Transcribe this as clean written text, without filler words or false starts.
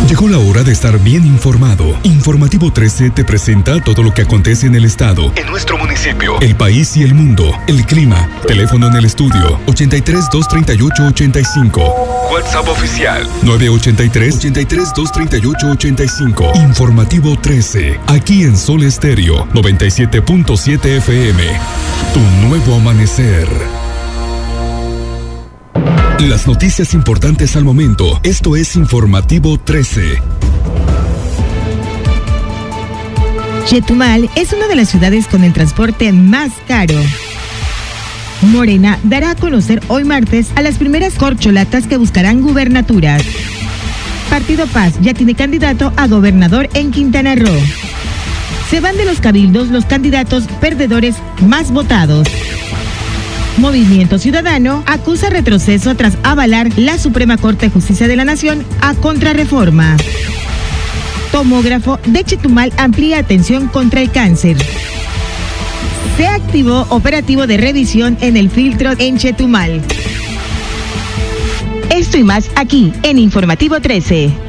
Llegó la hora de estar bien informado. Informativo 13 te presenta todo lo que acontece en el estado, en nuestro municipio, el país y el mundo, el clima. Teléfono en el estudio 83-238-85. WhatsApp oficial 983-238-85. Informativo 13, aquí en Sol Estéreo 97.7 FM. Tu nuevo amanecer. Las noticias importantes al momento. Esto es Informativo 13. Chetumal es una de las ciudades con el transporte más caro. Morena dará a conocer hoy martes a las primeras corcholatas que buscarán gubernaturas. Partido Paz ya tiene candidato a gobernador en Quintana Roo. Se van de los cabildos los candidatos perdedores más votados. Movimiento Ciudadano acusa retroceso tras avalar la Suprema Corte de Justicia de la Nación a contrarreforma. Tomógrafo de Chetumal amplía atención contra el cáncer. Se activó operativo de revisión en el filtro en Chetumal. Esto y más aquí en Informativo 13.